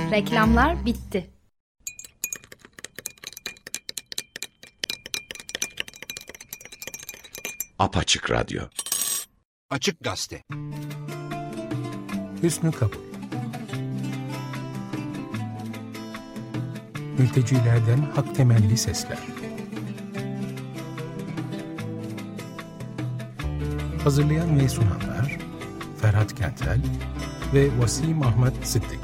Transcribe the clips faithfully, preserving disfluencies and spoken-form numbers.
Reklamlar bitti. Apaçık Radyo. Açık Gazete. Hüsnü Kabul. Mültecilerden hak temelli sesler. Hazırlayan ve sunanlar Ferhat Kentel ve Vasim Ahmet Sıddık.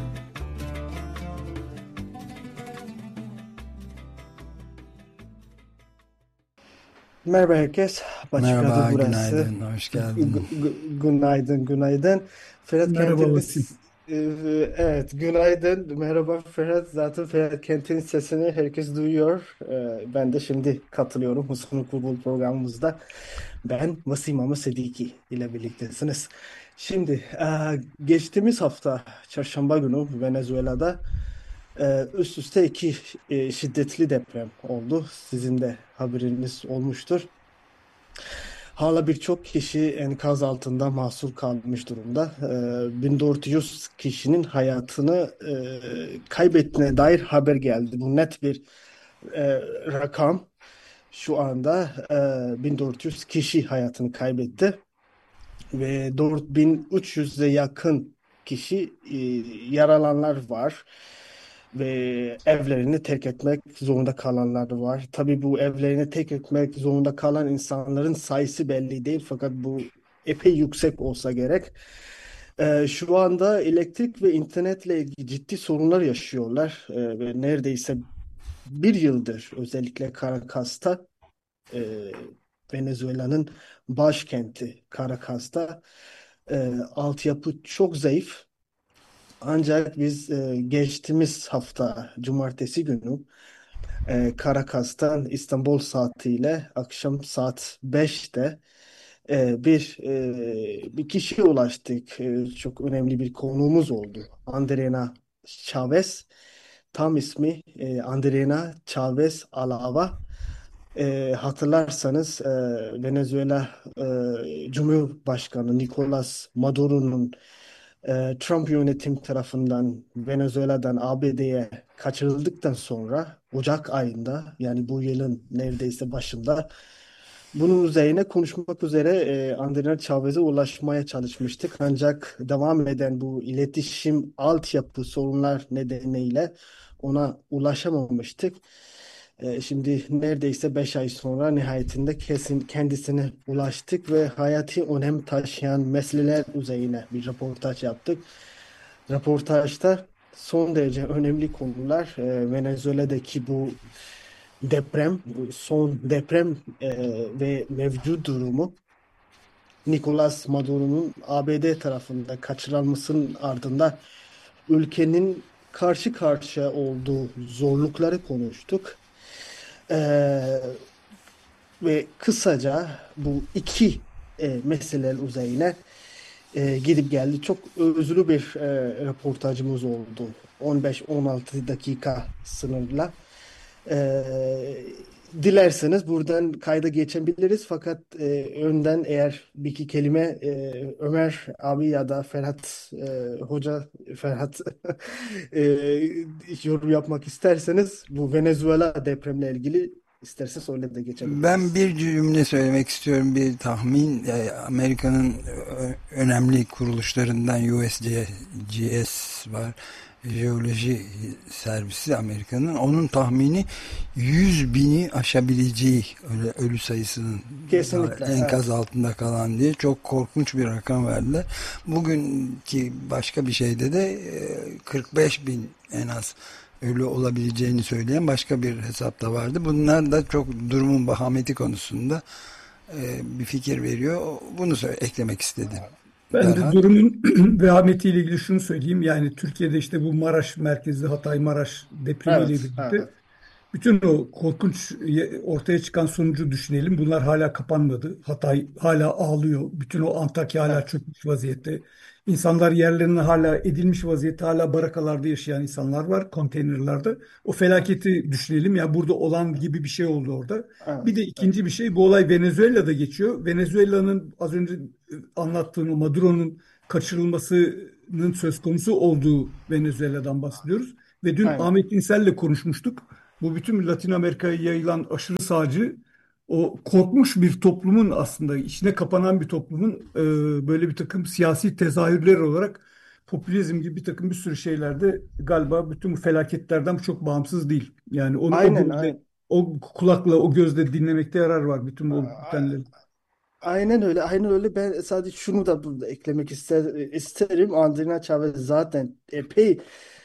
Merhaba herkes. Merhaba, günaydın, hoş geldin. G- günaydın, günaydın. Ferhat Merhaba Kentil'in e, evet, günaydın. Merhaba Ferhat. Zaten Ferhat Kentil'in sesini herkes duyuyor. E, Ben de şimdi katılıyorum Husnul Kubul programımızda. Ben Vasim Ahmet Sediki ile birliktesiniz. Şimdi e, geçtiğimiz hafta Çarşamba günü Venezuela'da e, üst üste iki e, şiddetli deprem oldu. Sizin de haberiniz olmuştur. Hala birçok kişi enkaz altında mahsur kalmış durumda. Ee, bin dört yüz kişinin hayatını e, kaybettiğine dair haber geldi. Bu net bir e, rakam. Şu anda e, bin dört yüz kişi hayatını kaybetti ve dört bin üç yüze yakın kişi e, yaralananlar var ve evlerini terk etmek zorunda kalanlar var. Tabii bu evlerini terk etmek zorunda kalan insanların sayısı belli değil fakat bu epey yüksek olsa gerek. Ee, şu anda elektrik ve internetle ilgili ciddi sorunlar yaşıyorlar. Ee, ve neredeyse bir yıldır özellikle Caracas'ta e, Venezuela'nın başkenti Caracas'ta e, altyapı çok zayıf. Ancak biz e, geçtiğimiz hafta Cumartesi günü e, Caracas'tan İstanbul saatiyle akşam saat beşte e, bir e, bir kişiye ulaştık. E, çok önemli bir konuğumuz oldu. Andrena Chavez. Tam ismi e, Andrena Chavez Alava. E, hatırlarsanız e, Venezuela e, Cumhurbaşkanı Nicolas Maduro'nun e, Trump yönetim tarafından Venezuela'dan A B D'ye kaçırıldıktan sonra Ocak ayında yani bu yılın neredeyse başında bunun üzerine konuşmak üzere e, Andrés Chavez'e ulaşmaya çalışmıştık. Ancak devam eden bu iletişim altyapı sorunlar nedeniyle ona ulaşamamıştık. E, şimdi neredeyse beş ay sonra nihayetinde kesin kendisine ulaştık ve hayati önem taşıyan meseleler üzerine bir röportaj yaptık. Röportajda son derece önemli konular e, Venezuela'daki bu deprem, bu son deprem e, ve mevcut durumu, Nicolas Maduro'nun A B D tarafından kaçırılmasının ardında ülkenin karşı karşıya olduğu zorlukları konuştuk. Ee, ve kısaca bu iki e, mesele üzerine e, gidip geldi. Çok özlü bir e, röportajımız oldu. on beş on altı dakika sınırla. E, dilerseniz buradan kayda geçebiliriz. Fakat e, önden eğer bir iki kelime e, Ömer abi ya da Ferhat e, Hoca Ferhat e, yorum yapmak isterseniz bu Venezuela depremle ilgili isterseniz öyle de geçebiliriz. Ben bir cümle söylemek istiyorum, bir tahmin. E, Amerika'nın ö- önemli kuruluşlarından U S G S var. Jeoloji servisi Amerika'nın. Onun tahmini yüz bini aşabileceği ölü, ölü sayısının Kesinlikle, enkaz evet. altında kalan diye çok korkunç bir rakam verdiler. Bugünkü başka bir şeyde de kırk beş bin en az ölü olabileceğini söyleyen başka bir hesap da vardı. Bunlar da çok durumun vahameti konusunda bir fikir veriyor. Bunu eklemek istedim. Ben de Ferhat. durumun vehametiyle ilgili şunu söyleyeyim. Yani Türkiye'de işte bu Maraş merkezli Hatay Maraş depremiyle Evet, birlikte evet. bütün o korkunç ortaya çıkan sonucu düşünelim. Bunlar hala kapanmadı. Hatay hala ağlıyor. Bütün o Antakya hala Evet. çökmüş vaziyette. İnsanlar yerlerine hala edilmiş vaziyette, hala barakalarda yaşayan insanlar var, konteynerlarda. O felaketi düşünelim. Ya burada olan gibi bir şey oldu orada. Bir de Evet, evet. ikinci bir şey, bu olay Venezuela'da geçiyor. Venezuela'nın az önce anlattığım o Maduro'nun kaçırılması salgının söz konusu olduğu Venezuela'dan bahsediyoruz. Ve dün Aynen. Ahmet İnsel'le konuşmuştuk. Bu bütün Latin Amerika'ya yayılan aşırı sağcı, o korkmuş bir toplumun, aslında içine kapanan bir toplumun e, böyle bir takım siyasi tezahürler olarak popülizm gibi bir takım bir sürü şeylerde galiba bütün bu felaketlerden çok bağımsız değil. Yani onu o Aynen, gözle, aynen. o kulakla, o gözle dinlemekte yarar var bütün bu olup bitenleri. Aynen öyle, aynen öyle. Ben sadece şunu da burada eklemek ister, isterim. Andrina Chavez zaten epey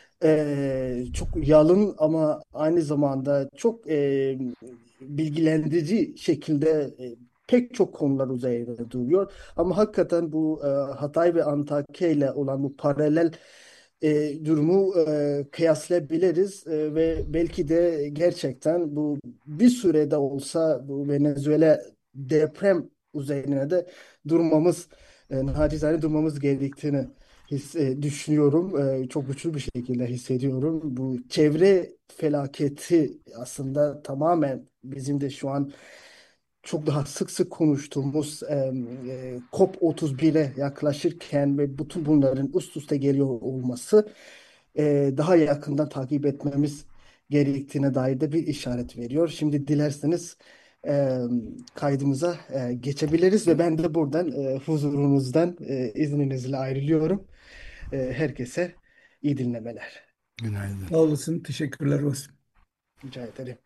e, çok yalın ama aynı zamanda çok e, bilgilendirici şekilde e, pek çok konular üzerinde duruyor. Ama hakikaten bu e, Hatay ve Antakya ile olan bu paralel e, durumu e, kıyaslayabiliriz. E, ve belki de gerçekten bu bir sürede olsa bu Venezuela deprem üzerine de durmamız, e, nacizane durmamız gerektiğini his, e, düşünüyorum. E, çok güçlü bir şekilde hissediyorum. Bu çevre felaketi aslında tamamen bizim de şu an çok daha sık sık konuştuğumuz e, e, COP otuz bire yaklaşırken ve bütün bunların üst üste geliyor olması e, daha yakından takip etmemiz gerektiğine dair de bir işaret veriyor. Şimdi dilerseniz e, kaydımıza e, geçebiliriz ve ben de buradan e, huzurunuzdan e, izninizle ayrılıyorum. E, herkese iyi dinlemeler. Günaydın. Sağ olasın. Teşekkürler Vasim. Rica ederim.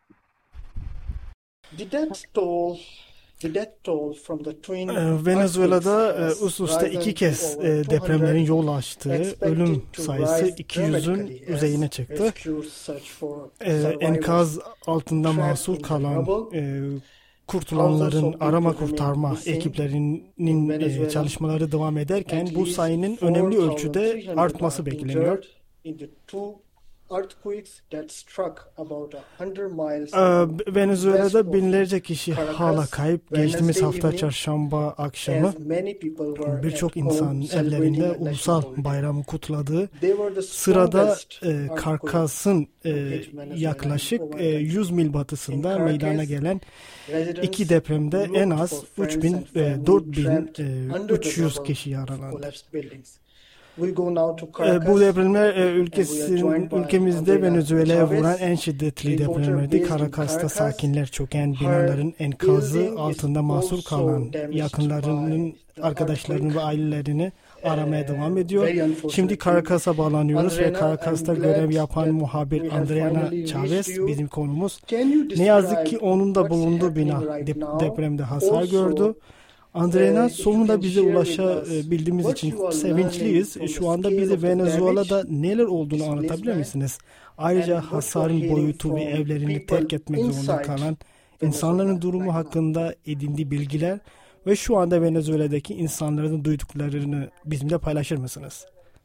The death toll, the death toll from the twin Ee, Venezuela'da earthquakes e, has üst üste risen iki to kez over e, two depremlerin hundred, yol açtığı expected ölüm to sayısı rise iki yüzün dramatically as üzerine çıktı. rescuers search for E, survivors enkaz altında trapped mahsur in the kalan rubble. e, Thousands kurtulanların of people arama remain kurtarma missing in ekiplerinin e, Venezuela. çalışmaları devam ederken At bu least sayının önemli ölçüde four thousand three hundred artması are bekleniyor. injured in the two earthquakes that struck about one hundred miles Ee, west Venezuela'da of binlerce kişi hala Caracas. kayıp. Geçtiğimiz Wednesday hafta evening, çarşamba akşamı as many people were at birçok home insanın celebrating ellerinde a national ulusal holiday. bayramı kutladığı They were the sırada strongest e, earthquake Karkas'ın e, to hit Venezuela in yaklaşık over e, a decade. yüz mil In batısında meydana Caracas, gelen iki residents depremde en looked az for üç friends bin and e, family dört bin trapped e, under the üç yüz rubble kişi of yaralandı. collapsed buildings. We go now to E, bu Caracas, depremler e, and we are ülkesin joined by ülkemizde Andrea Venezuela'ya vuran Chavez, en şiddetli reporter depremlerdi. based in Caracas'ta Caracas. sakinler çöken Her binaların enkazı building is altında mahsur also kalan damaged yakınlarının, by the arkadaşlarını earthquake. ve ailelerini aramaya Uh, devam ediyor. very Şimdi unfortunately, Caracas'a bağlanıyoruz ve Andrea, I'm Caracas'ta glad görev yapan that muhabir we have Adriana finally Chavez reached you. bizim konumuz. Can you Ne yazık ki describe onun da what's bulunduğu bina happening right dep- now? depremde hasar gördü. Also, Andreina, uh, if you sonunda can bize share with us ulaşabildiğimiz what için you are sevinçliyiz. learning from Şu the anda scale bize of the damage, Venezuela'da neler olduğunu anlatabilir displacement, misiniz? and Ayrıca what you are hasarın hearing boyutu ve from evlerini people terk etmek zorunda inside kalan insanların Venezuela durumu right now. hakkında edindiği bilgiler ve şu anda Venezuela'daki insanların duyduklarını bizimle paylaşır mısınız?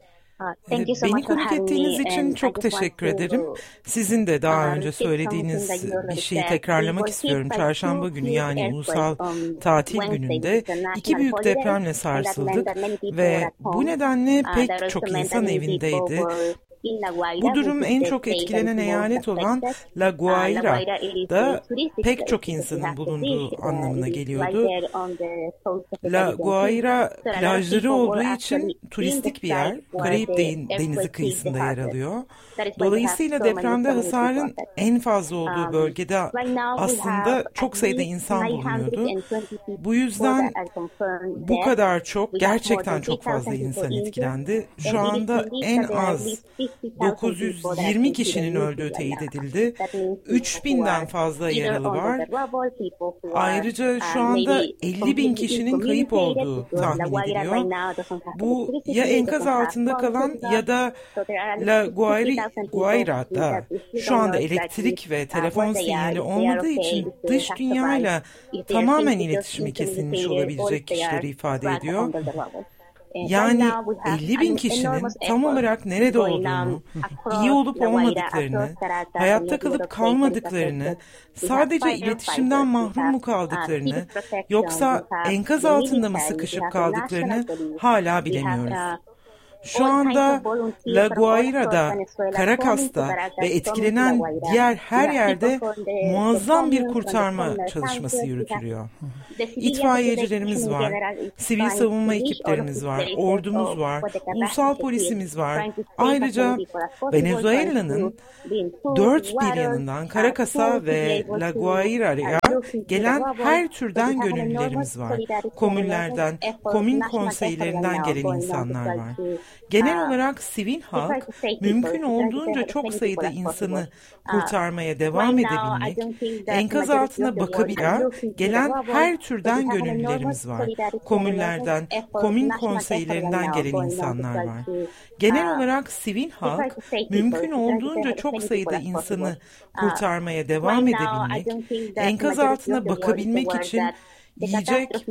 Thank you so Beni much for konuk having ettiğiniz me, için and I çok just want teşekkür to ederim. Sizin de daha uh, önce repeat something söylediğiniz that you bir already şeyi said. We tekrarlamak were hit istiyorum. by Çarşamba two günü huge yani ulusal earthquakes on tatil Wednesday, which gününde is a national iki büyük holiday, depremle and that meant sarsıldık that many people were ve at bu home. nedenle Uh, pek that also çok meant that insan many people evindeydi. were in La Guaira, Bu which durum is en the çok state etkilenen that is most eyalet olan affected. La Uh, La Guaira, it is a Guaira'da touristic pek place çok because you insanın have the bulunduğu fish. Uh, anlamına it is right geliyordu. there on the coast of the La Caribbean Sea. Guaira So a lot of plajları people olduğu were için actually in the turistik bir yer. site where Karayip the den- denizi earthquake hit the kıyısında yer hardest. alıyor. That is why we have Dolayısıyla so many, depremde so many people hasarın affected. en fazla olduğu Um, bölgede right now we have aslında çok at sayıda least insan bulunuyordu. nine hundred twenty people Bu yüzden that are confirmed bu dead. kadar çok, We have more gerçekten than çok fazla three thousand insan people injured. etkilendi. Şu And it is anda believed en that there are at az least fifty thousand dokuz people yüz that are yirmi considered kişinin missing öldüğü right teyit now. edildi. That means üç people who binden are fazla either yaralı under var. the rubble, people who are Ayrıca şu uh, anda maybe elli bin completely kişinin kayıp incommunicated olduğu because La tahmin Guaira ediliyor. right now doesn't have Bu electricity, ya doesn't enkaz have altında phone kalan signal. ya da So there are at La least fifty Guaira, thousand people Guaira'da that we still şu don't anda know exactly elektrik ve uh, telefon where they are, sinyali if they are olmadığı okay, için if they dış have dünyayla survived, if they are tamamen simply just iletişimi kesilmiş incommunicated, or olabilecek if they are kişileri ifade trapped ediyor. under the rubble. And right Yani now we have elli bin an kişinin enormous tam effort olarak nerede going olduğunu, on across iyi olup La Guaira, olmadıklarını, across Caracas, and hayatta every kalıp other place that is kalmadıklarını, affected. We have sadece firefighters, iletişimden we mahrum mu have uh, kaldıklarını, civil protection, yoksa we have enkaz the altında mı military, we sıkışıp have the national kaldıklarını police, hala we have bilemiyoruz. uh, Şu anda La Guaira'da, Caracas'ta ve etkilenen diğer her yerde muazzam bir kurtarma çalışması yürütülüyor. İtfaiyecilerimiz var, sivil savunma ekiplerimiz var, ordumuz var, ulusal polisimiz var. Ayrıca Venezuela'nın dört bir yanından Caracas'a ve La Guaira'ya gelen her türden gönüllülerimiz var. Komünlerden, komün konseylerinden gelen insanlar var. Genel olarak sivil halk mümkün olduğunca çok sayıda insanı kurtarmaya devam edebilmek, enkaz altına bakabilen gelen her türden gönüllülerimiz var. Komünlerden, komün konseylerinden gelen insanlar var. Genel olarak sivil halk mümkün olduğunca çok sayıda insanı kurtarmaya devam edebilmek, enkaz altına bakabilmek için yiyecek